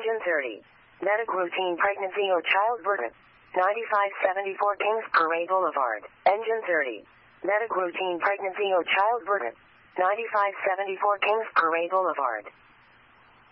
Engine 30. Medic routine pregnancy or childbirth. 9574 Kings Parade Boulevard. Engine 30. Medic routine pregnancy or childbirth. 9574 Kings Parade Boulevard.